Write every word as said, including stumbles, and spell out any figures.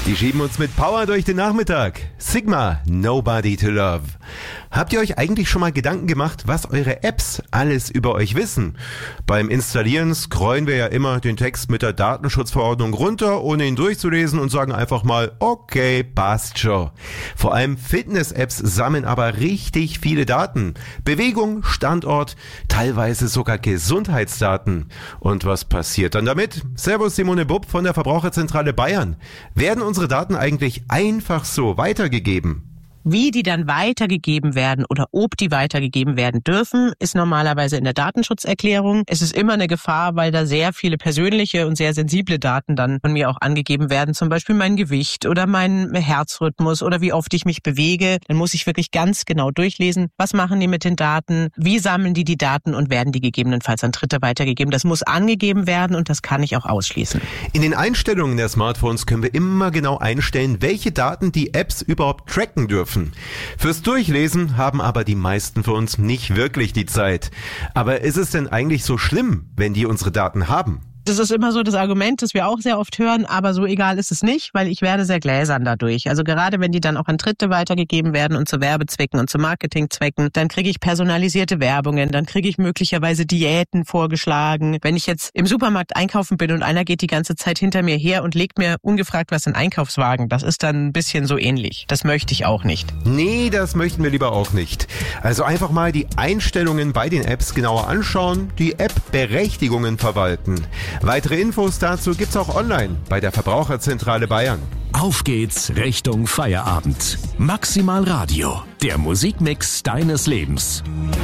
Die schieben uns mit Power durch den Nachmittag. Sigma, Nobody to Love. Habt ihr euch eigentlich schon mal Gedanken gemacht, was eure Apps alles über euch wissen? Beim Installieren scrollen wir ja immer den Text mit der Datenschutzverordnung runter, ohne ihn durchzulesen und sagen einfach mal, okay, passt schon. Vor allem Fitness-Apps sammeln aber richtig viele Daten. Bewegung, Standort, teilweise sogar Gesundheitsdaten. Und was passiert dann damit? Servus, Simone Bupp von der Verbraucherzentrale Bayern. Werden unsere Daten eigentlich einfach so weitergegeben? Wie die dann weitergegeben werden oder ob die weitergegeben werden dürfen, ist normalerweise in der Datenschutzerklärung. Es ist immer eine Gefahr, weil da sehr viele persönliche und sehr sensible Daten dann von mir auch angegeben werden. Zum Beispiel mein Gewicht oder mein Herzrhythmus oder wie oft ich mich bewege. Dann muss ich wirklich ganz genau durchlesen, was machen die mit den Daten, wie sammeln die die Daten und werden die gegebenenfalls an Dritte weitergegeben. Das muss angegeben werden und das kann ich auch ausschließen. In den Einstellungen der Smartphones können wir immer genau einstellen, welche Daten die Apps überhaupt tracken dürfen. Fürs Durchlesen haben aber die meisten von uns nicht wirklich die Zeit. Aber ist es denn eigentlich so schlimm, wenn die unsere Daten haben? Das ist immer so das Argument, das wir auch sehr oft hören, aber so egal ist es nicht, weil ich werde sehr gläsern dadurch. Also gerade wenn die dann auch an Dritte weitergegeben werden und zu Werbezwecken und zu Marketingzwecken, dann kriege ich personalisierte Werbungen, dann kriege ich möglicherweise Diäten vorgeschlagen. Wenn ich jetzt im Supermarkt einkaufen bin und einer geht die ganze Zeit hinter mir her und legt mir ungefragt was in den Einkaufswagen, das ist dann ein bisschen so ähnlich. Das möchte ich auch nicht. Nee, das möchten wir lieber auch nicht. Also einfach mal die Einstellungen bei den Apps genauer anschauen, die App-Berechtigungen verwalten. Weitere Infos dazu gibt's auch online bei der Verbraucherzentrale Bayern. Auf geht's Richtung Feierabend. Maximal Radio, der Musikmix deines Lebens.